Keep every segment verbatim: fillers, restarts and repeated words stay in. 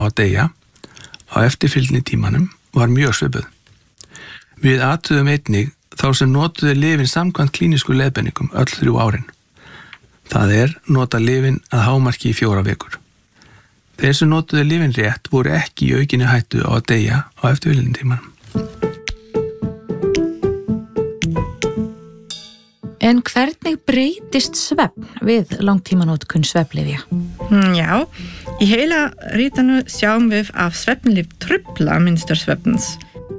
að deyja á eftirfylgni tímanum var mjög svipuð. Við athuguðum einnig þá sem notuðu lyfin samkvæmt klínísku leiðbeiningum öll þrjú árin. Það er nota lyfin að hámarki í fjóra vikur. Þeir sem notuðu lyfin rétt voru ekki í aukinni hættu á að deyja á eftirfylgni tímanum. En hvernig breytist svefn við langtímanótkun svefnlyfja? Já, í heila ritanu sjáum við að svefnlyf trufla mynstur svefns.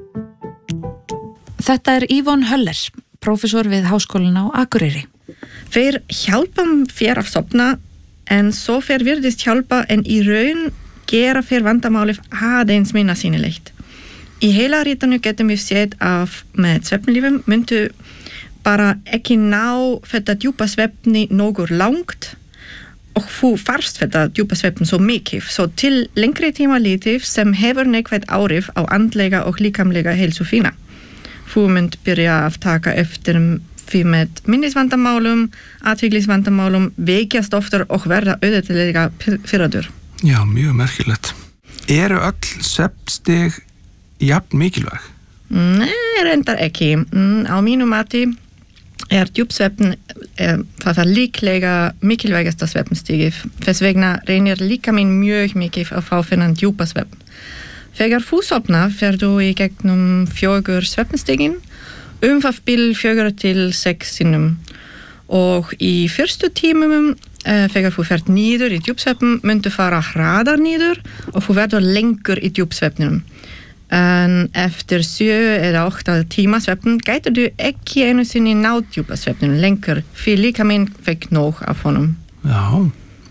Þetta er Yvonne Höller, prófessor við Háskólann á Akureyri. Þeir hjálpa þér að sofna, en svo þeir virðist hjálpa en í raun gera þeir vandamálið aðeins minna sýnilegt. Í heila ritanu getum við séð að með svefnlyfum myndu bara ekki ná þetta djúpa svefni nógur langt og þú farst þetta djúpa svefn svo mikið, svo til lengri tíma litið sem hefur neikvætt áhrif á andlega og líkamlega heilsu þína. Þú mynd byrja að taka eftir því með minnisvandamálum, athyglisvandamálum, veikjast oftar og verða auðvitað fyrradur. Já, mjög merkilegt. Eru öll svefnstig jafn mikilvæg? Nei, reyndar ekki. Á mínu mati er djúpsvefn er, það er líklega mikilvægasta svefnstigið. Þess vegna reynir líka minn mjög mikið að fá þennan djúpa svefn. Þegar þú sofnar fer þú í gegnum fjögur svefnstigin, um það bil fjögur til sex sinnum. Og í fyrstu tímum eh, þegar þú fert niður í djúpsvefn myndu fara hraðar niður og þú verður lengur í djúpsvefninum. En eftir sjö eða átta tíma svefn gætur þú ekki einu sinni ná djúpa svefnum lengur, því líka minn fekk nóg af honum. Já.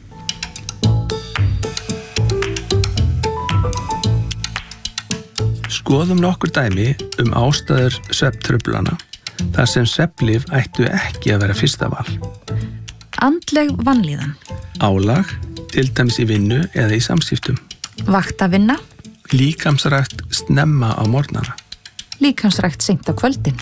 Skoðum nokkur dæmi um ástæður svefntruflana, þar sem svefnlyf ættu ekki að vera fyrsta val. Andleg vanlíðan. Álag, til dæmis í vinnu eða í samskiptum. Vaktavinna. Líkamsrækt snemma á morgnana. Líkamsrækt seint á kvöldin.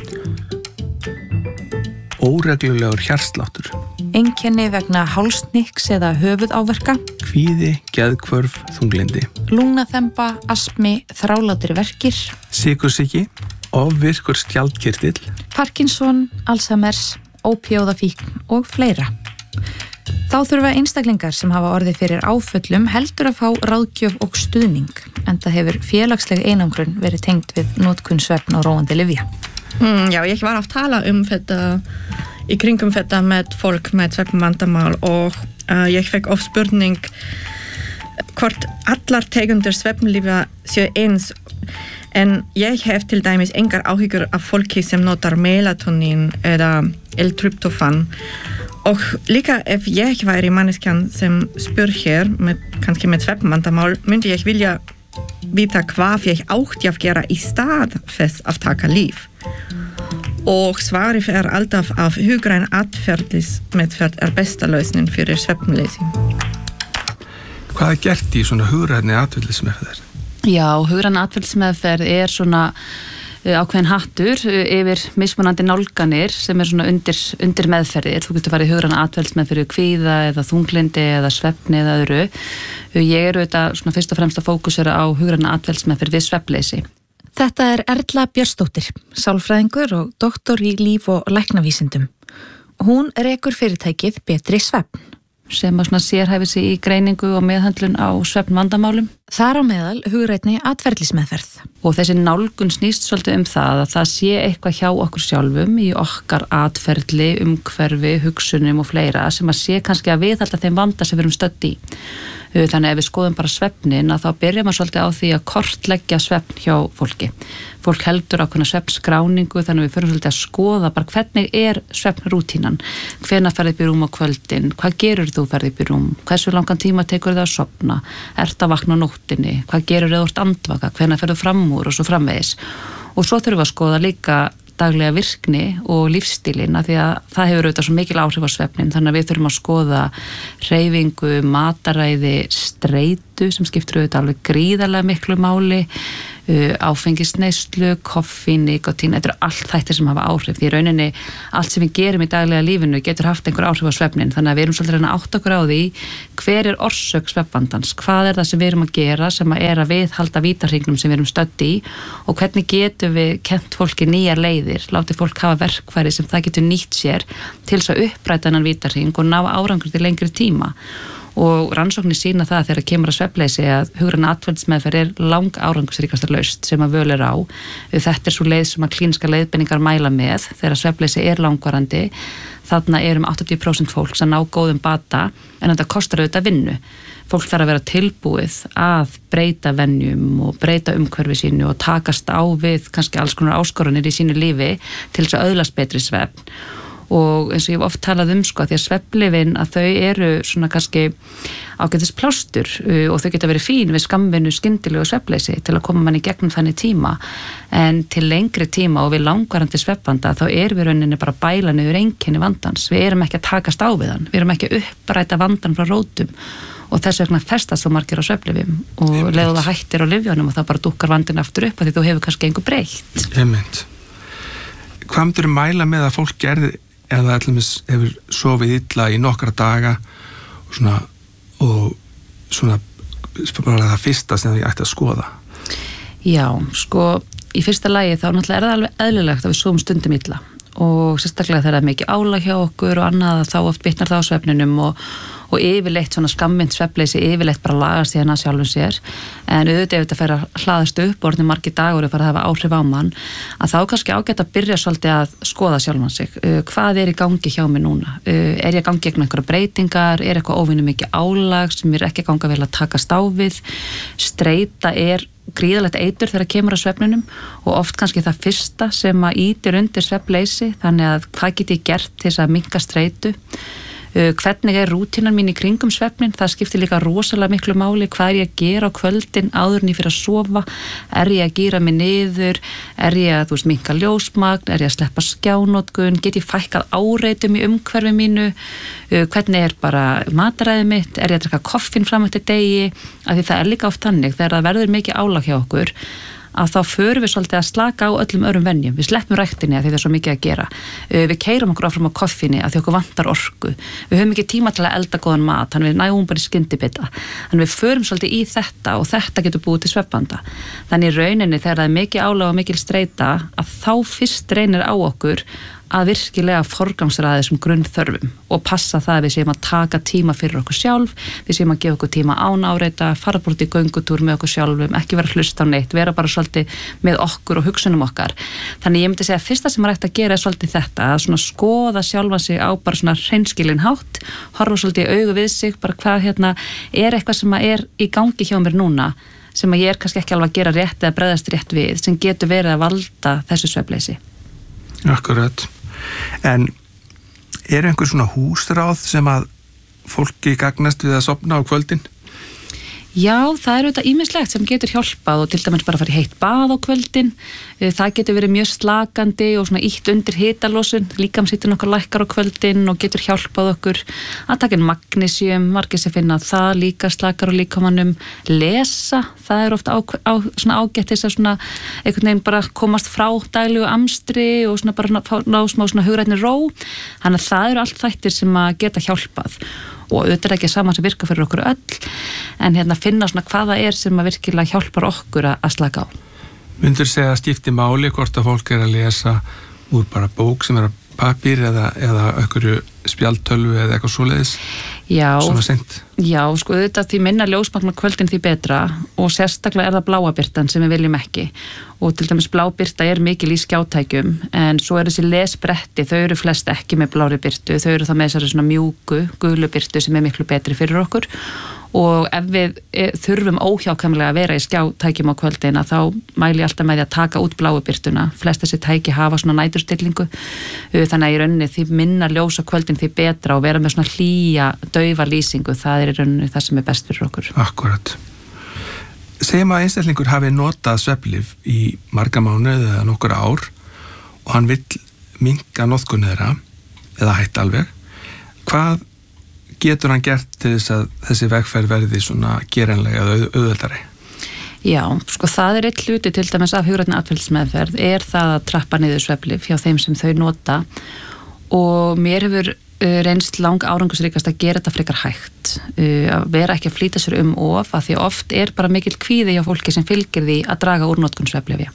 Óreglulegur hjartsláttur. Einkenni vegna hálshnykks eða höfuðáverka. Kvíði, geðhvörf, þunglyndi. Lungnaþemba, astmi, þrálátir verkir. Sykursýki, ofvirkur skjaldkirtill. Parkinson, Alzheimers, ópíóðafíkn og fleira. Þá þurfa einstaklingar sem hafa orðið fyrir áföllum heldur að fá ráðgjöf og stuðning, en það hefur félagsleg einangrun verið tengt við notkun svefn og róandi lyfja. Mm, já, ég var að tala um þetta í kringum þetta með fólk með svefnvandamál og uh, ég fekk of spurning hvort allar tegundir svefnlyfja séu eins, en ég hef til dæmis engar áhyggjur af fólki sem notar melatonin eða L-tryptofan. Og líka ef ég væri manneskjan sem spyr hér, með, kannski með svefnvandamál, myndi ég vilja vita hvað ég átti að gera í stað þess að taka lyf. Og svarið er alltaf að hugræn atferlismeðferð er besta lausnin fyrir svefnleysi. Hvað er gert í svona hugrænni atferlismeðferð? Já, hugræn atferlismeðferð er svona ákveðin hattur yfir mismunandi nálganir sem er svona undir, undir meðferðir. Þú getur farið hugræna atferlismeðferð fyrir kvíða eða þunglindi eða svefni eða öðru. Ég er auðvitað svona fyrst og fremst að fókusera á hugræna atferlismeðferð við svefnleysi. Þetta er Erla Björnsdóttir, sálfræðingur og doktor í líf- og læknavísindum. Hún rekur fyrirtækið Betri svefn, sem að svona sérhæfi sig í greiningu og meðhöndlun á svefnvandamálum. Þar á meðal hugrænni atferlismeðferð. Og þessi nálgun snýst svolítið um það að það sé eitthvað hjá okkur sjálfum í okkar atferli, umhverfi, hugsunum og fleira sem að sé kannski að viðhalda þeim vanda sem við erum stödd í. Þannig ef við skoðum bara svefnin að þá byrja maður svolítið á því að kortleggja svefn hjá fólki. Fólk heldur ákveðna svefnskráningu, þannig við fyrir svolítið að skoða bara hvernig er svefnrútínan. Hvenær ferðu upp í rúm á kvöldin? Hvað gerur þú ferðu upp í rúm? Hversu langan tíma tekur þið að sofna? Ert að vakna á nóttinni? Hvað gerur þið úr andvaka? Hvenær ferðu fram úr og svo framvegis? Og svo þurfum við að skoða líka daglega virkni og lífsstílina því að það hefur auðvitað svo mikil áhrif á svefnin, þannig að við þurfum að skoða hreyfingu, mataræði, streitu sem skiptir auðvitað alveg gríðarlega miklu máli, uh, áfengisneyslu, koffi, nikotín, þetta eru allt þættir sem hafa áhrif. Því rauninni allt sem við gerum í daglega lífinu getur haft einhver áhrif á svefnin, þannig að við erum svolítið að reyna að átta okkur á því hver er orsök svefnvandans, hvað er það sem við erum að gera sem að er að viðhalda vítahringnum sem við erum stödd í og hvernig getum við kennt fólki nýjar leiðir, látið fólk hafa verkfæri sem það getur nýtt sér til þess að uppræta þennan vítahring og ná árangur til lengri tíma. Og rannsóknir sýna það þegar kemur að svefnleysi að hugræna atferlismeðferð er lang árangursríkasta lausn sem að völ er á. Þetta er svo leið sem að klíniska leiðbeiningar mæla með þegar svefnleysi er langvarandi. Þarna er um áttatíu prósent fólks að ná góðum bata en þetta kostar auðvitað vinnu. Fólk þarf að vera tilbúið að breyta venjum og breyta umhverfi sínu og takast á við kannski alls konar áskorunir í sínu lífi til þess að öðlast betri svefn. Og eins og ég hef oft talað um sko því að svefnlyfin að þau eru svona kannski ágætis plástur og þau geta verið fín við skammvinnu, skyndilegu svefnleysi til að koma manni gegnum þannig tíma en til lengri tíma og við langvarandi svefnvanda þá erum við rauninni bara að bæla niður einkenni vandans, við erum ekki að takast á við hann, við erum ekki að uppræta vandan frá rótum og þess vegna festast svo margir á svefnlyfjum og leiðu það hættir á lyfjunum og það bara dúkkar vandin aftur upp af því þú hefur kannski engu breytt. Einmitt. Hvað myndirðu mæla með að fólk gerði eða allumis hefur sofið illa í nokkra daga og svona, og svona bara það fyrsta sem þið ætti að skoða? Já, sko, í fyrsta lagi þá náttúrulega er það alveg eðlilegt að við sofum stundum illa og sérstaklega þegar það er mikið álag hjá okkur og annað þá oft bitnar það á svefninum og, og yfirleitt svona skammind svefnleysi yfirleitt bara lagast í hana sjálfum sér en auðvitað ef þetta fer að hlaðast upp og orðin margir dagur og fara að hafa áhrif á mann að þá kannski ágætt að byrja svolítið að skoða sjálfan sig, uh, hvað er í gangi hjá mig núna, uh, er ég að gangi gegn einhverja breytingar, er eitthvað óvinnu mikið álag sem ég er ekki að ganga vel að takast á við, streita er gríðalegt eitur þegar kemur að svefninum og oft kannski það fyrsta sem að ýtir undir svefnleysi þannig að hvað get ég gert til þess að minnka streitu uh, hvernig er rútínan mín í kringum svefnin, það skiptir líka rosalega miklu máli, hvað er ég að gera á kvöldin áður en ég fyrir að sofa, er ég að gíra mig niður, er ég að þú veist minnka ljósmagn, er ég að sleppa skjánótkun, get ég fækkað áreitum í umhverfi mínu, uh, hvernig er bara mataræðið mitt, er ég að drekka koffín fram eftir degi, af því það er líka oft þannig þegar það verður mikið álag hjá okkur að þá förum við svolítið að slaka á öllum öðrum venjum, við sleppum ræktinni að því það er svo mikið að gera, við keyrum okkur áfram á koffinni að því okkur vantar orku, við höfum ekki tíma til að elda góðan mat, þannig við nægum bara í skyndibita, þannig við förum svolítið í þetta og þetta getur búið til svefnvanda, þannig í rauninni þegar það er mikið álag og mikil streita að þá fyrst reynir á okkur að virkilega forgangsraða þessum grunnþörfum og passa það að við séum að taka tíma fyrir okkur sjálf, við séum að gefa okkur tíma án áreita, fara bort í göngutúr með okkur sjálfum, ekki vera hlusta á neitt, vera bara svolítið með okkur og hugsunum okkar. Þannig ég myndi segja að fyrsta sem maður ætti að gera er svolítið þetta, að svona skoða sjálfa sig á bara svona hreinskilinn hátt, horfa svolítið í augu við sig, bara hvað hérna er eitthvað sem er í gangi hjá mér núna, sem að ég er kannski ekki alveg að gera rétt eða bregðast rétt við, sem getur verið að valda þessu svefnleysi. Akkurat. En er einhver svona húsráð sem að fólki gagnast við að sofna á kvöldin? Já, það er auðvitað ýmislegt sem getur hjálpað og til dæmis bara að fara í heitt bað á kvöldin. Það getur verið mjög slakandi og svona ítt undir hitalósun, líkamshitinn okkar lækkar á kvöldin og getur hjálpað okkur að taka inn magnesium, margir sem finna að það líka slakar á líkamannum. Lesa, það er ofta á, á, svona ágætt þess að svona einhvern veginn bara komast frá daglegu amstri og svona bara ná smá svona hugrænni ró. Þannig að það eru allt þættir sem að geta hjálpað. Og auðvitað er ekki saman sem virka fyrir okkur öll en hérna finna svona hvaða er sem að virkilega hjálpar okkur að slaka á. Myndur segja að skipti máli hvort að fólk er að lesa úr bara bók sem er að pappír eða, eða einhverju spjaldtölvu eða eitthvað svoleiðis? Já, svona seint? Já, sko auðvitað því minna ljósmagn á kvöldin því betra og sérstaklega er það bláabirtan sem við viljum ekki og til dæmis blábirta er mikil í skjátækjum en svo er þessi lesbretti, þau eru flest ekki með blári birtu, þau eru það með þessari svona mjúku, gulu birtu sem er miklu betri fyrir okkur og ef við þurfum óhjákvæmlega að vera í skjátækjum á kvöldina þá mæli ég alltaf með því að taka út bláu birtuna, flest þessi tæki hafa svona næturstillingu þannig að í rauninni því minna ljós á kvöldin því betra og vera með svona hlýja, daufa lýsingu, það er í rauninni það sem er best fyrir okkur. Akkurat. Segjum að einstaklingur hafi notað svefnlyf í marga mánuði eða nokkur ár og hann vill minnka notkun þeirra eða hætta alveg. Hvað getur hann gert til þess að þessi vegferð verði svona geranlega eða auðveldari? Já, sko það er eitt hluti til dæmis af hugrænni atferlismeðferð er það að trappa niður svefnlyf hjá þeim sem þau nota og mér hefur uh, reynst lang árangusríkast að gera þetta frekar hægt uh, að vera ekki að flýta sér um of að því oft er bara mikil kvíði hjá fólki sem fylgir því að draga úr notkun svefnlyfja.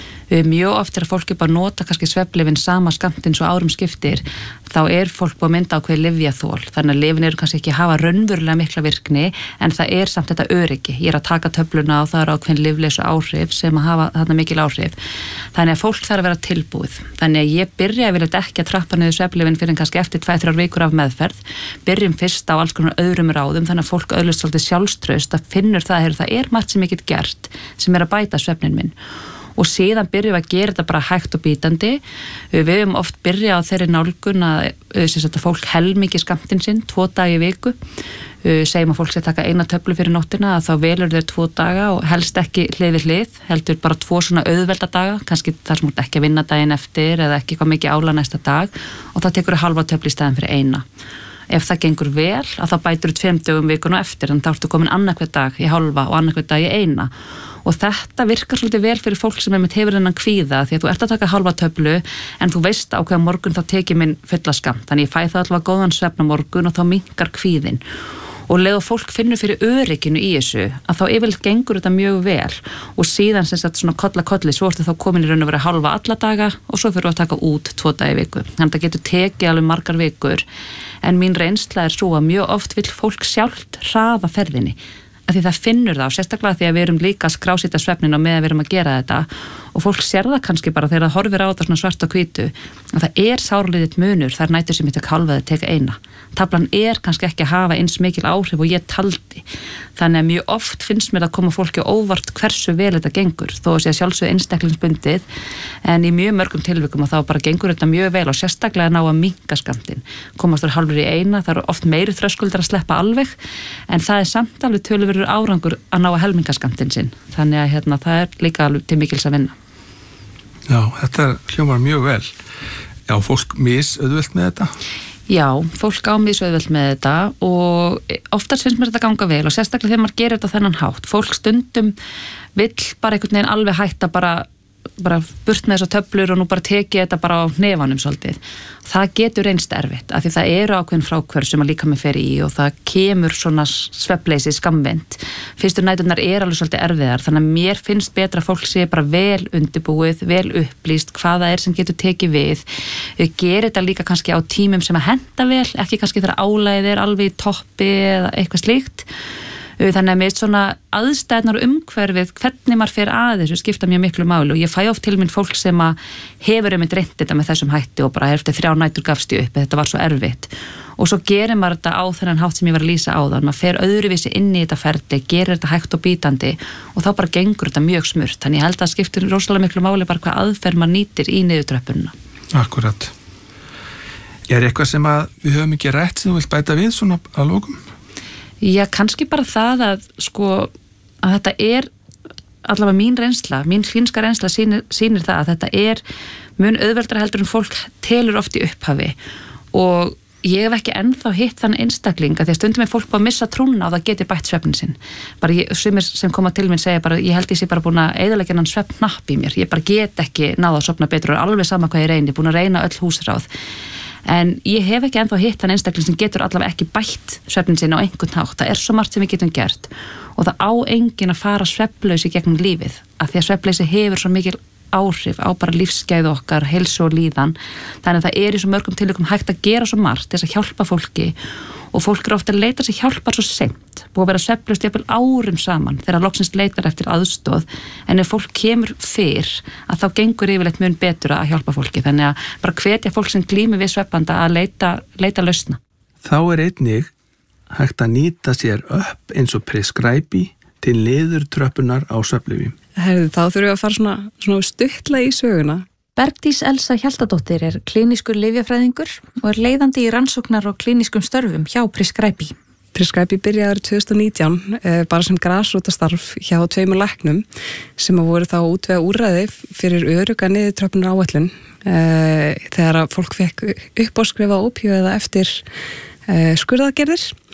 Mjög oft er að fólki bara nota kannski svefnlyfin sama skammtinn svo árum skiptir þá er fólk búið að mynda á hverju lyfjaþol þannig að lyfin eru kannski ekki að hafa raunverulega mikla virkni en það er samt þetta öryggi ég er að taka töfluna og það eru ákveðin lyfleysu áhrif sem að hafa þarna mikil áhrif þannig að fólk þarf að vera tilbúið þannig að ég byrja að vilja ekki að trappa niður svefnlyfin fyrir kannski eftir tvær til þrjár vikur af meðferð byrjum fyrst á alls konar öðrum ráðum þannig að fólk öðlust svolítið sjálfstraust að finnur það, heyr, það er margt sem ég get gert sem er að bæta svefnin minn og síðan byrjum við að gera þetta bara hægt og bítandi. Við höfum oft byrjað á þeirri nálgun að, að fólk helmingi skammtinn sinn, tvo daga í viku. Segjum að fólk sé taka eina töflu fyrir nóttina að þá velur þeir tvo daga og helst ekki hlið við hlið, heldur bara tvo svona auðvelda daga, kannski þar sem þú ekki að vinna daginn eftir eða ekki hvað mikið ála næsta dag og þá tekur þú halva töflu í staðin fyrir eina. Ef það gengur vel, að þá bætur þú tveim dögum vikun og eftir, þannig þá ertu komin annarkvæð dag í hálfa og annarkvæð dag í eina. Og þetta virkar svolítið vel fyrir fólk sem er með hefur þennan kvíða, því að þú ert að taka halva töflu, en þú veist á hvaða morgun þá tekið minn fulla skammt. Þannig ég fæ það allavega góðan svefn á morgun og þá minnkar kvíðin. Og leið og fólk finnur fyrir örygginu í þessu, að þá yfirleitt gengur þetta mjög vel og síðan sem sagt svona kolla kolli, svo ertu þá komin í raun og vera halva alla daga og svo fyrir við að taka út tvo daga í viku. Þannig að það getur tekið alveg margar vikur, en mín reynsla er svo að mjög oft vill fólk sjálft hraða ferðinni, af því það finnur það og sérstaklega því að við erum líka að skrásýta svefnin á meðan við erum að gera þetta og fólk sér það kannski bara þegar það horfir á þetta svona svart og hvítu að það er sárliðitt munur þær nætur sem ég tek halva eða teka eina. Taflan er kannski ekki að hafa eins mikil áhrif og ég taldi. Þannig að mjög oft finnst mér að koma fólki óvart hversu vel þetta gengur þó að sé að sjálfsögðu einstaklingsbundið en í mjög mörgum tilvikum og þá bara gengur þetta mjög vel og sérstaklega ná að minnka skammtinn. Komast þar hálfur í eina, það eru oft meiri þröskuldar að sleppa alveg en það er samt alveg töluverður árangur að ná að helminga skammtinn sinn. Þannig að hérna, það er líka alveg til mikils að vinna. Já, þetta hljómar mjög vel. Já, fólk misauðvelt með þetta? Já, fólk á misauðvelt með þetta og oftast finnst mér þetta ganga vel og sérstaklega þegar maður gerir þetta þennan hátt. Fólk stundum vill bara einhvern veginn alveg hætta bara, bara burt með þessar töflur og nú bara tekið þetta bara á hnefanum svolítið. Það getur reynst erfitt af því það eru ákveðin frákvörð sem að líka með fer í og það kemur svona svefnleysi skammvinnt. Fyrstu næturnar er alveg svolítið erfiðar þannig að mér finnst betra að fólk sé bara vel undirbúið, vel upplýst hvað það er sem getur tekið við. Gerir þetta líka kannski á tímum sem að henda vel, ekki kannski þegar álagið er alveg í toppi eða eitthvað slíkt. Þannig að mér svona aðstæðnar og umhverfið, hvernig maður fer að þessu skipta mjög miklu máli og ég fæ oft til minn fólk sem að hefur um reynt þetta með þessum hætti og bara eftir þrjá nætur gafst ég upp, þetta var svo erfitt og svo gerir maður þetta á þennan hátt sem ég var að lýsa á það, maður fer öðruvísi inn í þetta ferli, gerir þetta hægt og bítandi og þá bara gengur þetta mjög smurt, þannig ég held að það skiptir rosalega miklu máli bara hvað aðferð maður nýtir í niðurtröppunina. Akkurat. Er eitthvað sem að við höfum ekki rætt sem þú vilt bæta við svona að lokum? Já, kannski bara það að sko að þetta er allavega mín reynsla, mín klíniska reynsla sýnir, sýnir það að þetta er mun auðveldara heldur en fólk telur oft í upphafi og ég hef ekki ennþá hitt þann einstakling að því að stundum er fólk bara að missa trúna og það geti bætt svefnin sinn. Bara ég, sumir sem koma til minn segja bara, ég held ég sé bara búin að eyðileggja þennan svefnnapp í mér, ég bara get ekki náða að sofna betur og alveg sama hvað ég reyni, búin að reyna öll húsráð. En ég hef ekki ennþá hitt þann einstakling sem getur allavega ekki bætt svefnin sinni á einhvern hátt. Það er svo margt sem við getum gert og það á enginn að fara svefnlaus í gegnum lífið af því að svefnleysi hefur svo mikil áhrif á bara lífsgæði okkar, heilsu og líðan. Þannig að það er í svo mörgum tilvikum hægt að gera svo margt til þess að hjálpa fólki og fólk eru ofta að leita sér hjálpar svo seint, búið að vera svefnlaust jafnvel árum saman þegar loksins leitar eftir aðstoð en ef fólk kemur fyrr að þá gengur yfirleitt mun betur að hjálpa fólki þannig að bara hvetja fólk sem glímir við svefnvanda að leita, leita lausna. Þá er einnig hægt að nýta sér upp eins og prescribe til niðurtröppunar á svefnlyfjum. Herðu, þá þurfum við að fara svona, svona stuttla í söguna. Bergdís Elsa Hjaltadóttir er klínískur lyfjafræðingur og er leiðandi í rannsóknar og klínískum störfum hjá Prescribe. Prescribe byrjaði árið tvö þúsund og nítján eh, bara sem grasrótastarf hjá tveimur læknum sem að voru þá útvega úrræði fyrir örugga niðurtröppunar áætlun eh, þegar að fólk fekk uppáskrifa ópíóíða eftir eh, skurðaðgerðir.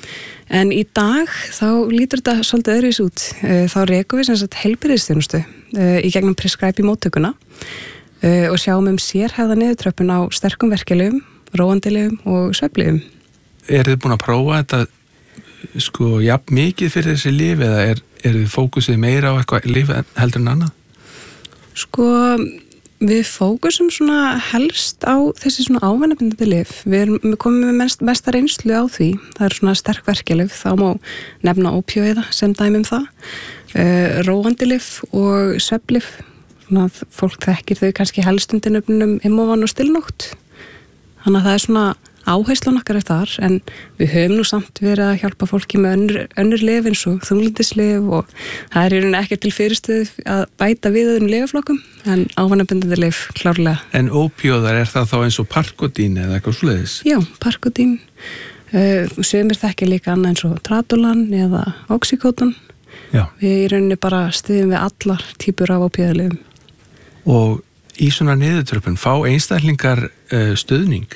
En í dag þá lítur þetta svolítið öðruvis út. Þá rekum við sem sagt heilbrigðisþjónustu í gegnum prescribe móttökuna og sjáum um sérhæfða niðurtröppun á sterkum verkjalyfjum, róandi lyfjum og svefnlyfjum. Er þið búin að prófa þetta sko jafn mikið fyrir þessi lyf eða er, er þið fókusið meira á eitthvað lyf heldur en annað? Sko við fókusum svona helst á þessi svona ávænabindandi lyf. Við, erum, við komum með mest, mesta reynslu á því. Það er svona sterk verkjalyf, þá má nefna ópíóíða sem dæmi um það. Uh, róandi lyf og svefnlyf. Svona að fólk þekkir þau kannski helst undir nöfnum Immovan og Stilnoct. Þannig að það er svona áherslan okkar er þar, en við höfum nú samt verið að hjálpa fólki með önnur, önnur lyf eins og þunglyndislyf og það er í rauninni ekki til fyrirstöð að bæta við öðrum lyfjaflokkum, en ávanabindandi lyf klárlega. En ópíóðar, er það þá eins og Parkodín eða eitthvað svoleiðis? Já, Parkodín. Uh, sumir þekkja líka annað eins og Tradolan eða Oxycodon. Já. Við í rauninni bara styðum við allar típur af ópíóðalyfum. Og í svona niðurtröppun, fá einstaklingar uh, stuðning?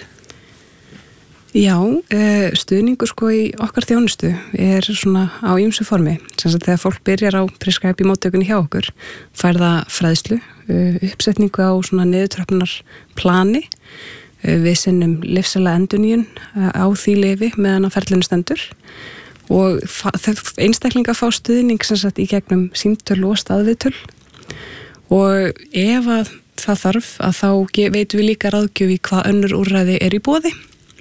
Já, stuðningur sko í okkar þjónustu er svona á ýmsu formi. Sem að þegar fólk byrjar á prescribe móttökunni hjá okkur, fær það fræðslu, uppsetningu á svona niðurtröppunar plani, við sinnum lyfseðla endurnýjun á því lyfi meðan á ferlinu stendur og einstaklingar fá stuðning sem sagt í gegnum símtöl og staðviðtöl og ef að það þarf að þá veitum við líka ráðgjöf í hvað önnur úrræði er í boði.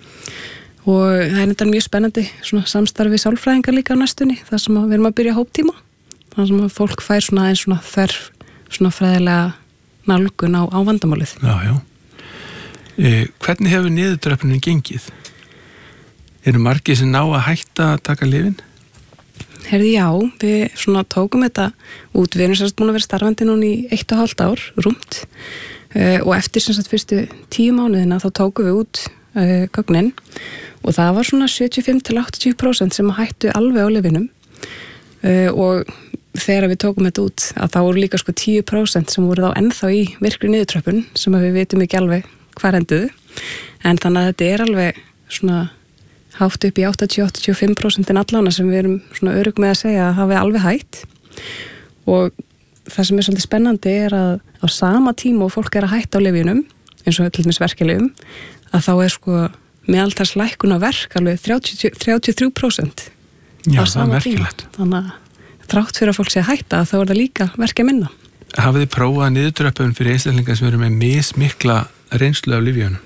Og það er þetta mjög spennandi svona samstarfi sálfræðingar líka á næstunni þar sem við erum að byrja hóptíma þar sem að fólk fær svona eins svona þörf svona fræðilega nálgun á, á vandamálið. Já, já. E, hvernig hefur niðurtröppunin gengið? Eru margir sem ná að hætta að taka lyfin? Herði já, við svona tókum þetta út, við erum sérst búin að vera starfandi núna í eitt og hálft ár, rúmt e, og eftir sem sagt fyrstu tíu mánuðina þá tókum við út e, gögnin og það var svona sjötíu og fimm til áttatíu prósent sem hættu alveg á lyfinum uh, og þegar við tókum þetta út að þá voru líka sko tíu prósent sem voru þá ennþá í virkri niðurtröppun sem við vitum ekki alveg hvar enduðu en þannig að þetta er alveg svona hátt upp í áttatíu til áttatíu og fimm prósent allána sem við erum svona örugg með að segja að hafi alveg hætt og það sem er svolítið spennandi er að á sama tíma og fólk er að hætta á lyfjunum eins og til dæmis verkjalyfjum að þá er sko meðaltals lækkun á verk alveg þrjátíu til þrjátíu og þrjú prósent Já, á sama tíma. Merkilegt. Þannig að þrátt fyrir að fólk sé að hætta þá er það líka verkja minna. Hafið þið prófað niðurtröppun fyrir einstaklingar sem eru með mismikla reynslu af lyfjunum?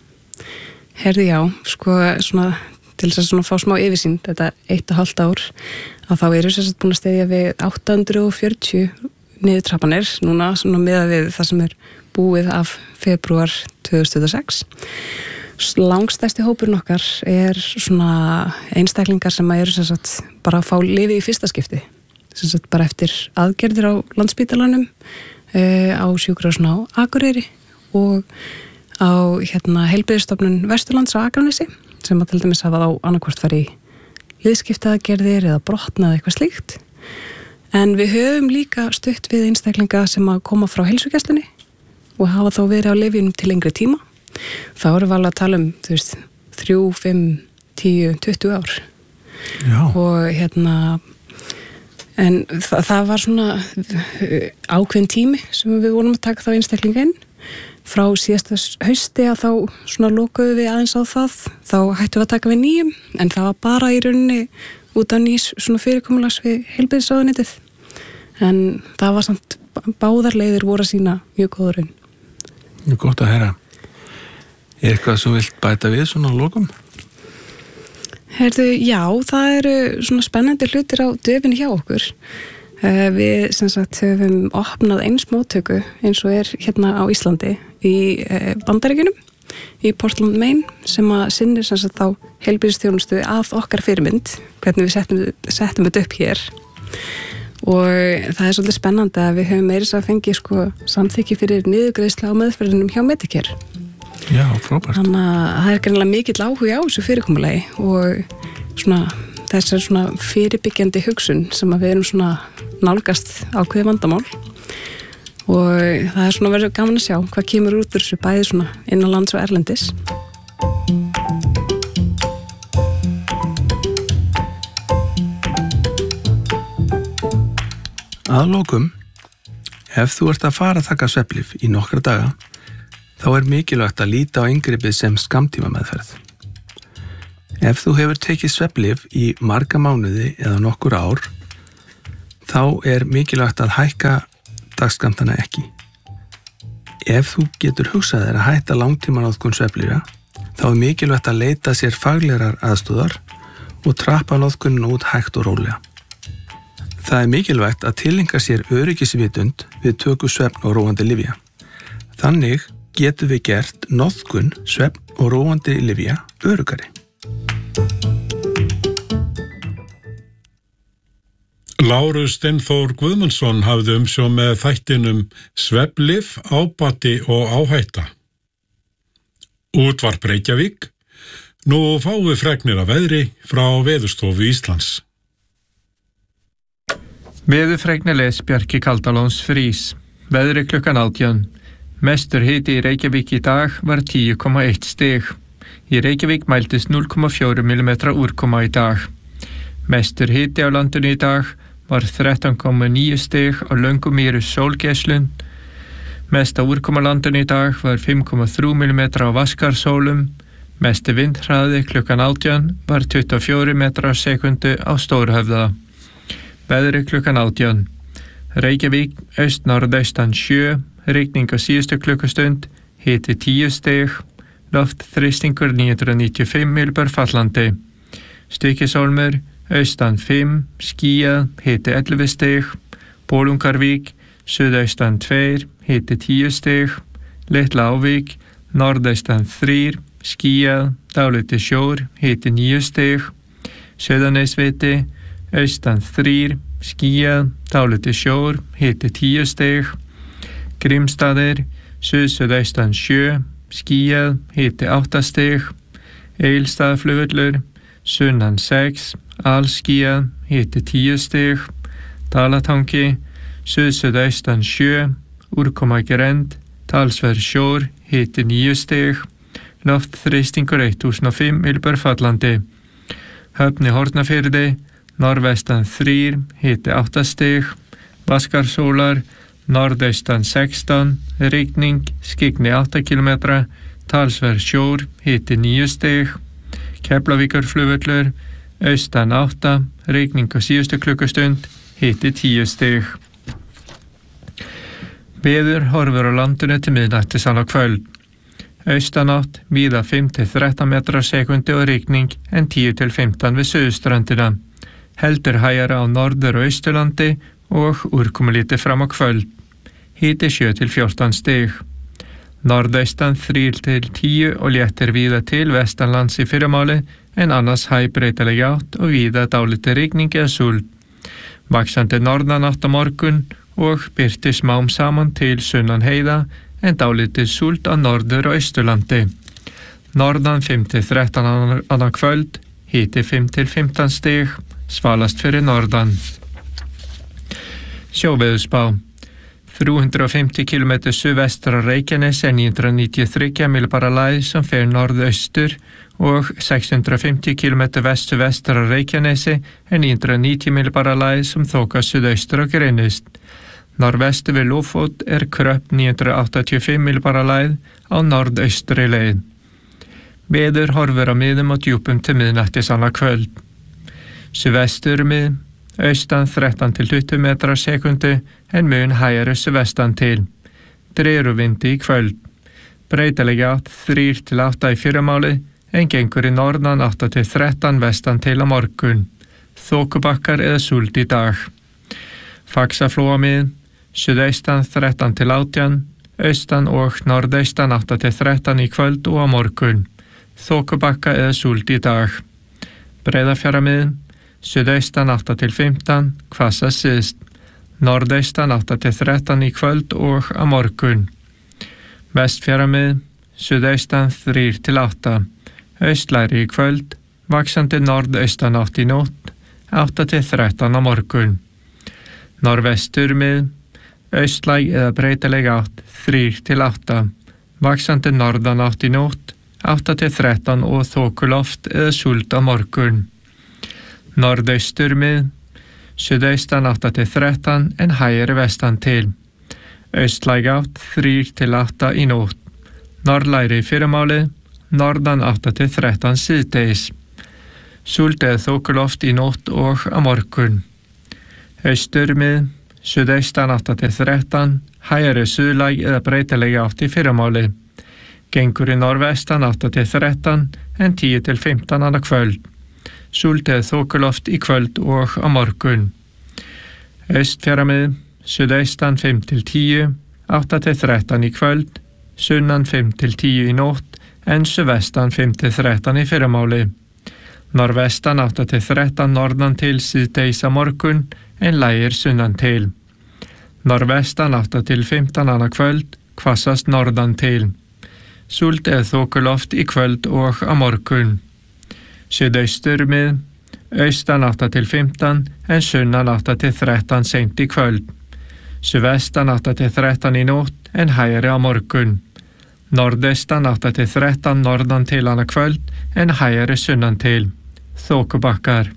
Herði já, sko svona til þess að svona fá smá yfirsýn þetta eitt og hálft ár að þá eru sérst búin að steyðja við átta hundruð og fjörutíu niðurtrappanir núna svona miðað við það sem er búið af febrúar tvö þúsund tuttugu og sex. Langstærsti hópurinn okkar er svona einstaklingar sem eru sem sagt bara að fá lyfi í fyrsta skipti sem sagt bara eftir aðgerðir á Landspítalanum uh, á sjúkrahúsinu á Akureyri og á hérna heilbrigðisstofnun Vesturlands á Akranesi sem að til dæmis hafa þá annarkvort farið í liðskiptaaðgerðir eða brotnað eitthvað slíkt en við höfum líka stutt við einstaklinga sem að koma frá heilsugæslunni og hafa þá verið á lyfjunum til lengri tíma. Þá erum við alveg að tala um, þú veist, þrjú, fimm, tíu, tuttugu ár. Já. Og hérna, en það, það var svona ákveðin tími sem við vorum að taka þá einstaklinga inn. Frá síðasta hausti að þá svona lokuðu við aðeins á það, þá hættum við að taka við nýjum, en það var bara í rauninni út af nýs svona fyrirkomulags við heilbrigðisráðuneytið. En það var samt, báðar leiðir voru að sína mjög góða raun. Mjög gott að heyra. Er eitthvað sem vilt bæta við svona á lokum? Herðu, já, það eru svona spennandi hlutir á döfinni hjá okkur. Uh, við sem sagt höfum opnað eins móttöku eins og er hérna á Íslandi í uh, Bandaríkjunum, í Portland, Maine, sem að sinnir sem sagt þá heilbrigðisþjónustu að okkar fyrirmynd, hvernig við settum, settum þetta upp hér. Og það er svolítið spennandi að við höfum meira að fengi sko samþykki fyrir niðurgreiðslu á meðferðinum hjá Medicare. Já, frábært. Þannig að það er greinilega mikill áhugi á þessu fyrirkomulagi og svona þessar svona fyrirbyggjandi hugsun sem að við erum svona nálgast ákveði vandamál og það er svona verið gaman að sjá hvað kemur út úr þessu bæði svona innanlands og erlendis. Að lokum, ef þú ert að fara að taka svefnlyf í nokkra daga, þá er mikilvægt að líta á inngripið sem skammtíma meðferð. Ef þú hefur tekið svefnlyf í marga mánuði eða nokkur ár, þá er mikilvægt að hækka dagskammtana ekki. Ef þú getur hugsað þér að hætta langtímanotkun svefnlyfja, þá er mikilvægt að leita sér faglegar aðstöðar og trappa notkunin út hægt og rólega. Það er mikilvægt að tilenga sér öryggisvitund við töku svefn og róandi lyfja. Þannig getum við gert notkun svefn og róandi lyfja öruggari. Lárus Steinþór Guðmundsson hafði umsjón með þættinum Svefnlyf, ábati og áhætta. Útvarp Reykjavík. Nú fáum við fregnir af veðri frá Veðurstofu Íslands. Veðurfregnir les Bjarki Kaldalóns Frís. Veðri klukkan átján. Mestur hiti í Reykjavík í dag var tíu komma eitt stig. Í Reykjavík mældist núll komma fjórir millimetrar úrkoma í dag. Mestur hiti á landinu í dag var þrettán komma níu stig á Löngumýru sólgeislun. Mesta úrkoma landinu í dag var fimm komma þrjú millimetrar á Vaskarsólum. Mesti vindhraði klukkan átján var tuttugu og fjórir metrar á sekundu á Stórhöfða. Veðri klukkan átján. Reykjavík, aust-norðaustan sjö, rigning á síðustu klukkustund, hiti tíu stig, loftþrýstingur níu hundruð níutíu og fimm millimetrar fallandi. Stykkishólmur, austan fimm, skýjað, hiti ellefu stig, Bolungarvík, suðaustan tveir, hiti tíu stig, Litla Ávík, norðaustan þrír, skýjað, dálítið sjór, hiti níu stig, Sauðanesviti, austan þrír, skýjað, dálítið sjór, hiti tíu stig, Grímsstaðir, suð-suðaustan sjö, skýjað, hiti átta stig, Egilsstaðaflugvöllur, sunnan sex, alskýjað, hiti tíu stig, Dalatangi, suð-suðaustan sjö, úrkoma grennd, talsverð sjór, hiti níu stig, loftþrýstingur þúsund og fimm millimetrar fallandi. Höfn í Hornafirði, norðvestan þrír, hiti átta stig, Vaskarsólar, norðaustan sextán, rigning, skyggni átta kílómetra, talsverð sjór, hiti níu stig, Keflavíkurflugvöllur, austan átta, rigning á síðustu klukkustund, hiti tíu stig. Veður horfur á landinu til miðnættis annað kvöld. Austanátt, víða fimm til þrettán metrar á sekundu og rigning en tíu til fimmtán við suðurströndina. Heldur hægara á norður- og austurlandi og úrkomulítið fram á kvöld. Hiti sjö til fjórtán stig. Norðaustan þrír til tíu og léttir víða til vestanlands í fyrramáli en annars hægbreytileg átt og víða dálítið rigning eða súld. Vaxandi norðanátt á morgun og birti smám saman til sunnan heiða en dálítið súld á norður- og austurlandi. Norðan fimm til þrettán annað kvöld, hiti fimm til fimmtán stig, svalast fyrir norðan. Sjóveðurspá. þrjú hundruð og fimmtíu kílómetrar suðvestur á Reykjanes er níu hundruð níutíu og þriggja millimetrar lægð sem fer norðaustur og sex hundruð og fimmtíu kílómetrar vestur-vestur á Reykjanesi er níu hundruð og níutíu millimetrar lægð sem þoka suðaustur og greinist. Norðvestur við Lófót er kröpp níu hundruð áttatíu og fimm millimetrar lægð á norðaustri leið. Veður horfur á miðum og djúpum til miðnættis annað kvöld. Suðvestur mið, austan þrettán til tuttugu metrar á sekundu en mun hægari suðvestan til. Dregur úr vindi í kvöld. Breytileg átt þrír til átta í fyrramáli en gengur í norðan átta til þrettán vestan til á morgun. Þokubakkar eða súld í dag. Faxaflóamið, suðaustan þrettán til átján, austan og norðaustan átta til þrettán í kvöld og á morgun. Þokubakka eða súld í dag. Breiðafjarðarmið, suðaustan átta til fimmtán, hvassast syðst. Norðaustan átta til þrettán í kvöld og á morgun. Vestfjarðarmið, suðaustan þrír til átta, austlæri í kvöld, vaxandi norðaustan átt í nótt, átta til þrettán á morgun. Norðvesturmið, austlæg eða breytileg átt, þrír til átta, vaxandi norðan átt í nótt, átta til þrettán og þokuloft eða súld á morgun. Norðausturmið, Suðaustan átta til þrettán en hægari vestan til. Austlæg átt þrír til átta í nótt. Norðlægri í fyrramálið, norðan átta til þrettán síðdegis. Súld eða þokuloft í nótt og á morgun. Austurmið, suðaustan átta til þrettán, hægari suðlæg eða breytileg átt í fyrramálið. Gengur í norðvestan átta til þrettán en tíu til fimmtán annað kvöld. Súld eða þokuloft í kvöld og á morgun. Austfjaramið, suðaustan fimm til tíu, átta til þrettán í kvöld, sunnan fimm til tíu í nótt, en suðvestan fimm til þrettán í fyrramálið. Norðvestan átta til þrettán norðan til síðdegis á morgun, en lægir sunnan til. Norðvestan átta til fimmtán annað kvöld, hvassast norðan til. Súld eða þokuloft í kvöld og á morgun. Suðausturmið, austan átta til fimmtán, en sunnan átta til þrettán seint í kvöld. Suðvestan átta til þrettán í nótt, en hægari á morgun. Norðaustan átta til þrettán norðan til annað kvöld, en hægari sunnan til. Þokubakkar.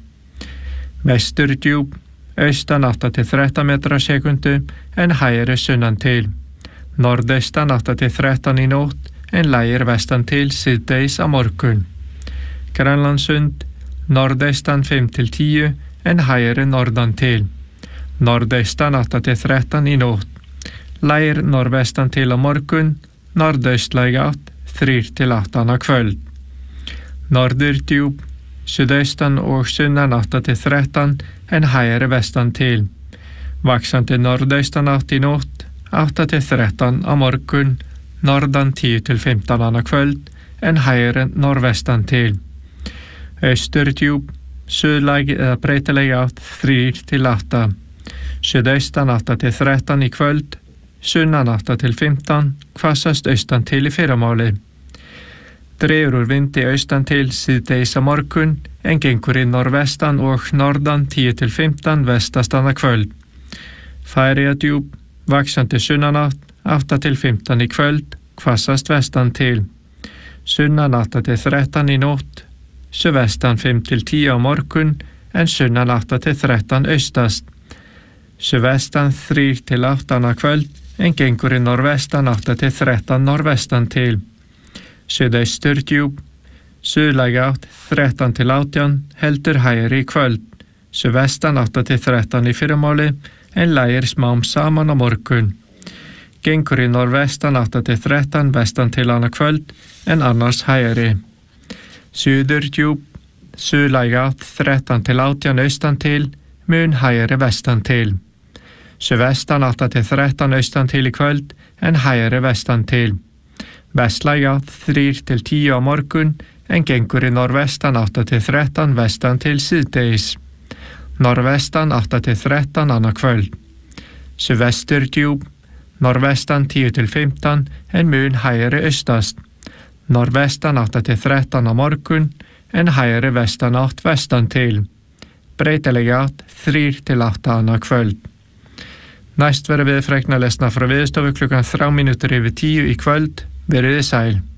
Vesturdjúp, austan átta til þrettán metra á sekundu, en hægari sunnan til. Norðaustan átta til þrettán í nótt, en lægir vestan til síðdegis á morgun. Grænlandssund, norðaustan fimm til tíu, en hægari norðan til. Norðaustan átta til þrettán í nótt. Lægir norðvestan til á morgun, norðaustlæg átt þrír til átta annað kvöld. Norðurdjúp, suðaustan og sunnan átta til þrettán, en hægari vestan til. Vaxandi norðaustan átt í nótt, átta til þrettán á morgun, norðan tíu til fimmtán annað kvöld, en hægari norðvestan til. Austurdjúp, suðlæg eða breytileg átt þrír til átta. Suðaustan átta til þrettán í kvöld, sunnan átta til fimmtán, hvassast austan til í fyrramálið. Dregur úr vindi austan til síðdegis á morgun, en gengur í norðvestan og norðan tíu til fimmtán vestast annað kvöld. Færeyjadjúp, vaxandi sunnanátt, átta til fimmtán í kvöld, hvassast vestan til. Sunnan átta til þrettán í nótt, suðvestan fimm til tíu á morgun, en sunnan átta til þrettán austast. Suðvestan þrír til átta annað kvöld, en gengur í norðvestan átta til þrettán norðvestan til. Suðausturdjúp, suðlæg átt þrettán til átján, heldur hægari í kvöld. Suðvestan átta til þrettán í fyrramálið, en lægir smám saman á morgun. Gengur í norðvestan átta til þrettán vestan til annað kvöld, en annars hægari. Suðurdjúp, suðlæg átt þrettán til átján austan til, mun hægari vestan til. Suðvestan átta til þrettán austan til í kvöld, en hægari vestan til. Vestlæg átt þrír til tíu á morgun, en gengur í norðvestan átta til þrettán vestan til síðdegis. Norðvestan átta til þrettán annað kvöld. Suðvesturdjúp, norðvestan tíu til fimmtán, en mun hægari austast. Norðvestan átta til þrettán á morgun, en hægari vestan átt vestan til. Breytileg átt þrír til átta annað kvöld. Næst verður við frekna lesna frá Veðurstofu klukkan þrjár mínútur yfir tíu í kvöld. Verið þið sæl.